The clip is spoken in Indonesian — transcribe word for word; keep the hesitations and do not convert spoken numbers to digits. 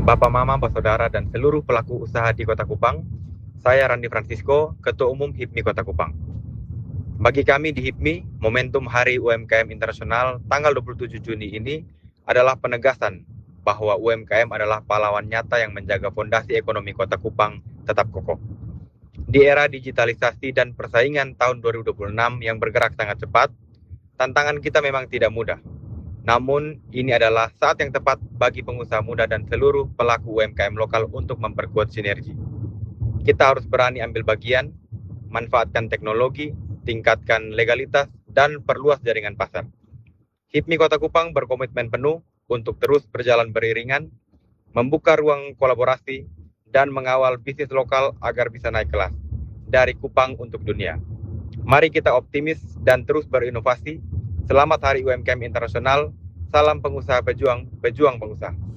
Bapak, Mama, Saudara, dan seluruh pelaku usaha di Kota Kupang. Saya Randi Francisco, Ketua Umum HIPMI Kota Kupang. Bagi kami di HIPMI, momentum Hari U M K M Internasional tanggal dua puluh tujuh Juni ini adalah penegasan bahwa U M K M adalah pahlawan nyata yang menjaga fondasi ekonomi Kota Kupang tetap kokoh. Di era digitalisasi dan persaingan tahun dua ribu dua puluh enam yang bergerak sangat cepat, tantangan kita memang tidak mudah. Namun, ini adalah saat yang tepat bagi pengusaha muda dan seluruh pelaku U M K M lokal untuk memperkuat sinergi. Kita harus berani ambil bagian, manfaatkan teknologi, tingkatkan legalitas, dan perluas jaringan pasar. HIPMI Kota Kupang berkomitmen penuh untuk terus berjalan beriringan, membuka ruang kolaborasi, dan mengawal bisnis lokal agar bisa naik kelas, dari Kupang untuk dunia. Mari kita optimis dan terus berinovasi. Selamat Hari U M K M Internasional. Salam pengusaha pejuang, pejuang pengusaha.